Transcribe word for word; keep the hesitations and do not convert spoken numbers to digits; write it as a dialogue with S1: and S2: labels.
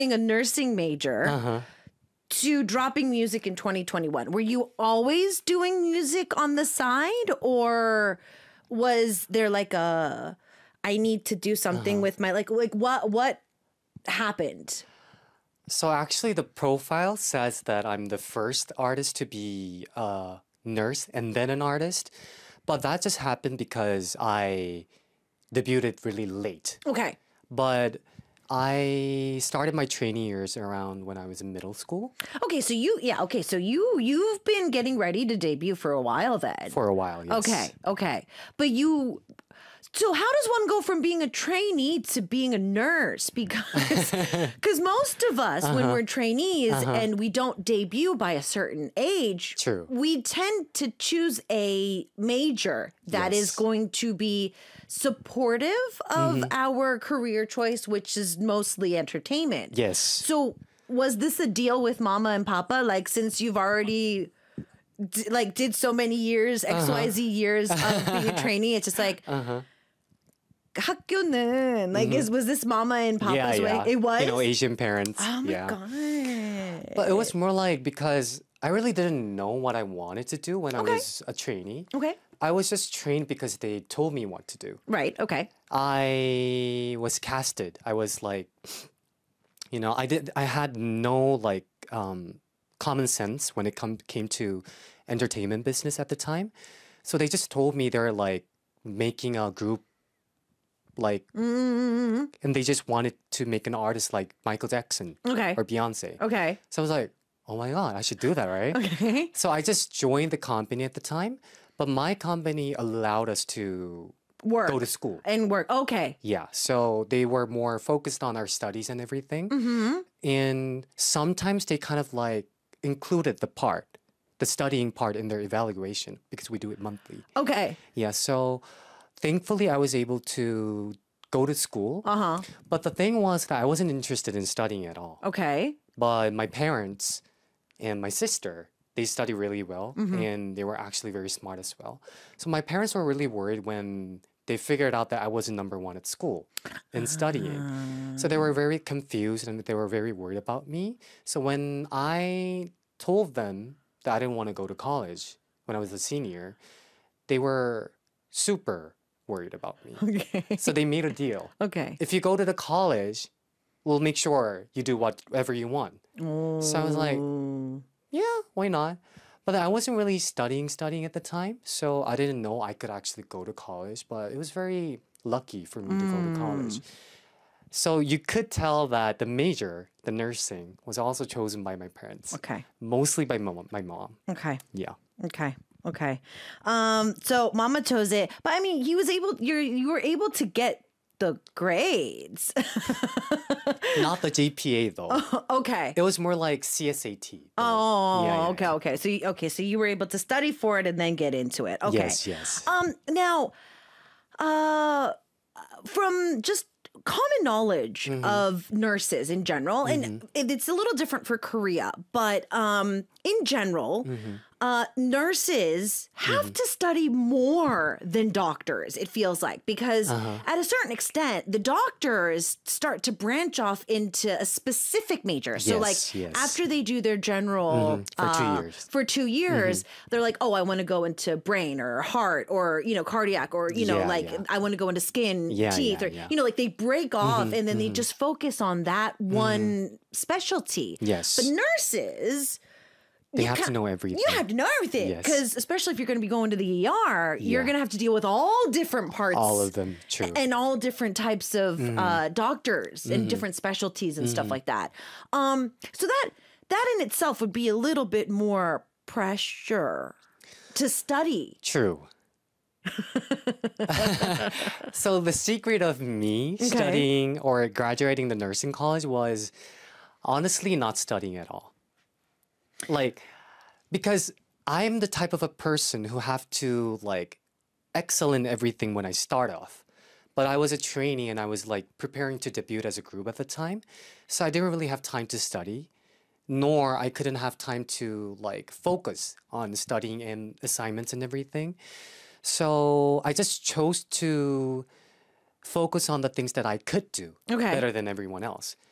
S1: being a nursing major
S2: Uh-huh.
S1: to dropping music in twenty twenty-one. Were you always doing music on the side, or was there like a I need to do something
S2: Uh-huh.
S1: with my like like what what happened?
S2: So actually, the profile says that I'm the first artist to be a nurse and then an artist, but that just happened because I debuted really late.
S1: Okay.
S2: But I started my training years around when I was in middle school
S1: Okay, so you yeah, okay, so you you've been getting ready to debut for a while then.
S2: for a while. Yes.
S1: Okay, okay. But you so how does one go from being a trainee to being a nurse? Because because most of us when we're trainees and we don't debut by a certain age,
S2: True.
S1: we tend to choose a major that is
S2: Yes.
S1: going to be supportive of our career choice, which is mostly entertainment.
S2: Yes.
S1: So was this a deal with mama and papa? Like, since you've already d- like did so many years, X Y Z years of being a trainee, it's just like 학교는 like is was this mama and papa's
S2: yeah,
S1: way?
S2: yeah.
S1: It was.
S2: You know, Asian parents.
S1: Oh my
S2: yeah.
S1: god!
S2: But it was more like because I really didn't know what I wanted to do when
S1: Okay.
S2: I was a trainee.
S1: Okay,
S2: I was just trained because they told me what to do.
S1: right. Okay.
S2: I was casted. I was like, you know, I did. I had no like um, common sense when it come came to entertainment business at the time. So they just told me they're like making a group, like,
S1: Mm-hmm.
S2: and they just wanted to make an artist like Michael Jackson
S1: Okay.
S2: or Beyonce.
S1: Okay.
S2: So I was like, oh my god, I should do that, right?
S1: Okay.
S2: So I just joined the company at the time, but my company allowed us to
S1: Work
S2: go to school.
S1: and work. Okay.
S2: Yeah, so they were more focused on our studies and everything.
S1: Mm-hmm.
S2: And sometimes they kind of like included the part, the studying part in their evaluation because we do it monthly.
S1: Okay.
S2: Yeah, so thankfully I was able to go to school.
S1: Uh huh.
S2: But the thing was that I wasn't interested in studying at all.
S1: Okay.
S2: But my parents and my sister, they study really well
S1: Mm-hmm.
S2: and they were actually very smart as well. So my parents were really worried when they figured out that I wasn't number one at school in studying. So they were very confused and they were very worried about me. So when I told them that I didn't want to go to college when I was a senior, they were super worried about me.
S1: Okay.
S2: So they made a deal.
S1: Okay.
S2: If you go to the college, we'll make sure you do whatever you want. So I was like,
S1: Mm.
S2: yeah, why not? But I wasn't really studying, studying at the time. So I didn't know I could actually go to college. But it was very lucky for me to go to college. So you could tell that the major, the nursing, was also chosen by my parents.
S1: Okay.
S2: Mostly by mom, my mom.
S1: Okay.
S2: Yeah.
S1: Okay. Okay. Um, so mama chose it, but I mean, he was able, you're, you were able to get the grades.
S2: Not the G P A though.
S1: Okay.
S2: It was more like C S A T. the-
S1: Oh,
S2: yeah, yeah,
S1: okay. Okay. So, you, okay. So you were able to study for it and then get into it. Okay.
S2: Yes, yes.
S1: Um, now, uh, from just common knowledge
S2: Mm-hmm.
S1: of nurses in general, and it, it's a little different for Korea, but um, in general,
S2: Mm-hmm.
S1: uh, nurses have to study more than doctors, it feels like, because
S2: Uh-huh.
S1: at a certain extent, the doctors start to branch off into a specific major. So,
S2: Yes,
S1: like,
S2: yes.
S1: after they do their general
S2: For two
S1: uh,
S2: years.
S1: for two years, they're like, oh, I want to go into brain or heart or, you know, cardiac or, you know,
S2: Yeah,
S1: like
S2: yeah.
S1: I want to go into skin,
S2: Yeah,
S1: teeth,
S2: yeah,
S1: or,
S2: yeah.
S1: you know, like they break off and then they just focus on that one specialty.
S2: Yes.
S1: But nurses,
S2: They
S1: you
S2: have to
S1: ca-
S2: know everything.
S1: You have to know everything.
S2: Yes.
S1: Because especially if you're going to be going to the E R, you're
S2: Yeah.
S1: going to have to deal with all different parts.
S2: All of them, true.
S1: And all different types of uh, doctors and different specialties and stuff like that. Um, so that that in itself would be a little bit more pressure to study.
S2: True. So the secret of me studying or graduating the nursing college was honestly not studying at all. Like, because I'm the type of a person who have to like excel in everything when I start off. But I was a trainee and I was like preparing to debut as a group at the time. So I didn't really have time to study, nor I couldn't have time to like focus on studying and assignments and everything. So I just chose to focus on the things that I could do
S1: Okay.
S2: better than everyone else.